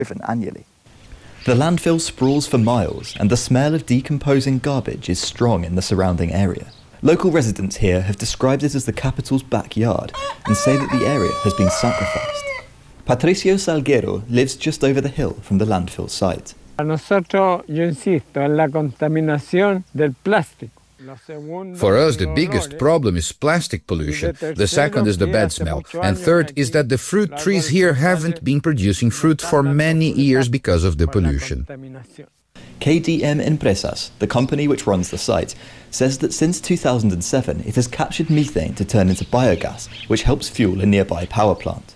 annually. The landfill sprawls for miles, and the smell of decomposing garbage is strong in the surrounding area. Local residents here have described it as the capital's backyard and say that the area has been sacrificed. Patricio Salguero lives just over the hill from the landfill site. Yo insisto en la contaminación del plástico. For us, the biggest problem is plastic pollution. The second is the bad smell. And third is that the fruit trees here haven't been producing fruit for many years because of the pollution. KDM Empresas, the company which runs the site, says that since 2007 it has captured methane to turn into biogas, which helps fuel a nearby power plant.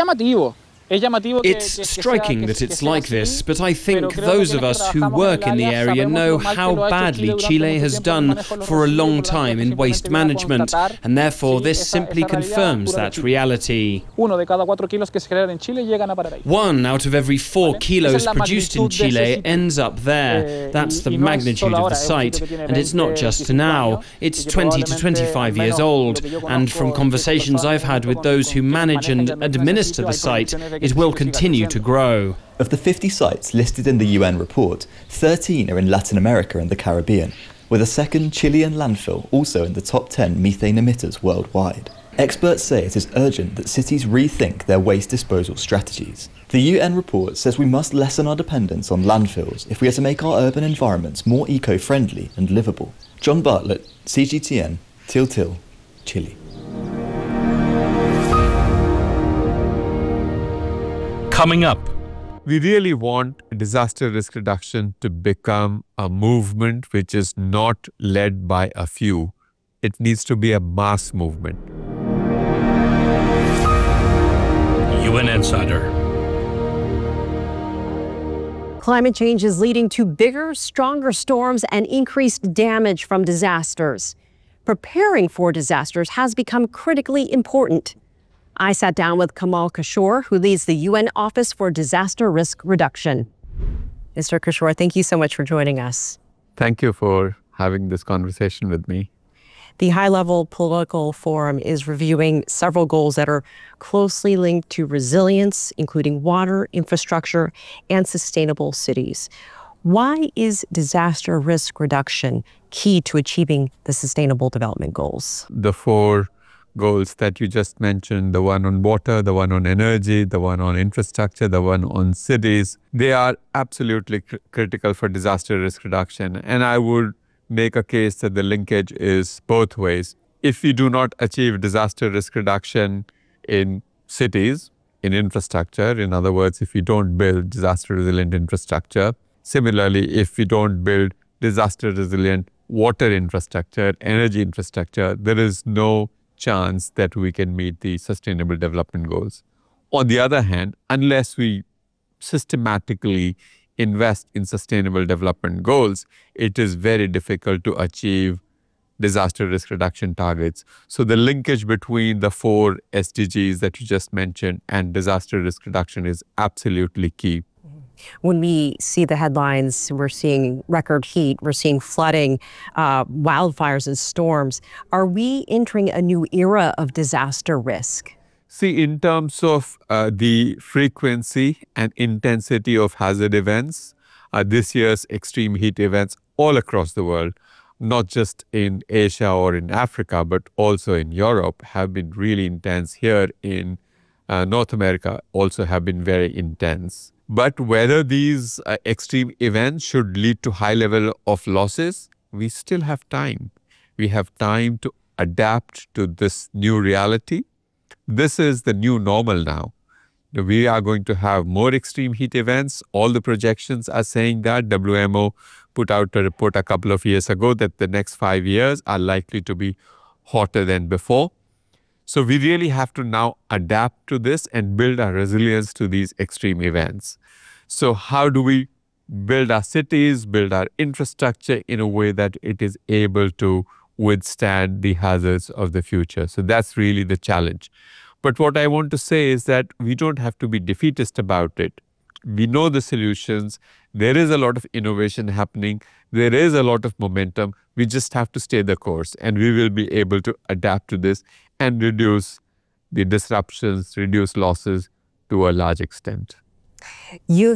It's striking that it's like this, but I think those of us who work in the area know how badly Chile has done for a long time in waste management, and therefore this simply confirms that reality. 1 out of every 4 kilos produced in Chile ends up there. That's the magnitude of the site, and it's not just now. It's 20 to 25 years old, and from conversations I've had with those who manage and administer the site, it will continue to grow. Of the 50 sites listed in the UN report, 13 are in Latin America and the Caribbean, with a second Chilean landfill also in the top 10 methane emitters worldwide. Experts say it is urgent that cities rethink their waste disposal strategies. The UN report says we must lessen our dependence on landfills if we are to make our urban environments more eco-friendly and livable. John Bartlett, CGTN, Til Til, Chile. Coming up, we really want disaster risk reduction to become a movement which is not led by a few. It needs to be a mass movement. UN Insider. Climate change is leading to bigger, stronger storms and increased damage from disasters. Preparing for disasters has become critically important. I sat down with Kamal Kishore, who leads the UN Office for Disaster Risk Reduction. Mr. Kishore, thank you so much for joining us. Thank you for having this conversation with me. The high-level political forum is reviewing several goals that are closely linked to resilience, including water, infrastructure, and sustainable cities. Why is disaster risk reduction key to achieving the Sustainable Development Goals? The 4 goals that you just mentioned, the one on water, the one on energy, the one on infrastructure, the one on cities, they are absolutely critical for disaster risk reduction. And I would make a case that the linkage is both ways. If we do not achieve disaster risk reduction in cities, in infrastructure, in other words, if we don't build disaster resilient infrastructure, similarly, if we don't build disaster resilient water infrastructure, energy infrastructure, there is no chance that we can meet the Sustainable Development Goals. On the other hand, unless we systematically invest in Sustainable Development Goals, it is very difficult to achieve disaster risk reduction targets. So the linkage between the 4 SDGs that you just mentioned and disaster risk reduction is absolutely key. When we see the headlines, we're seeing record heat, we're seeing flooding, wildfires and storms. Are we entering a new era of disaster risk? See, in terms of the frequency and intensity of hazard events, this year's extreme heat events all across the world, not just in Asia or in Africa, but also in Europe, have been really intense. Here in North America also have been very intense. But whether these extreme events should lead to high level of losses, we still have time. We have time to adapt to this new reality. This is the new normal now. We are going to have more extreme heat events. All the projections are saying that. WMO put out a report a couple of years ago that the next 5 years are likely to be hotter than before. So we really have to now adapt to this and build our resilience to these extreme events. So how do we build our cities, build our infrastructure in a way that it is able to withstand the hazards of the future? So that's really the challenge. But what I want to say is that we don't have to be defeatist about it. We know the solutions. There is a lot of innovation happening. There is a lot of momentum. We just have to stay the course, and we will be able to adapt to this and reduce the disruptions, reduce losses to a large extent. You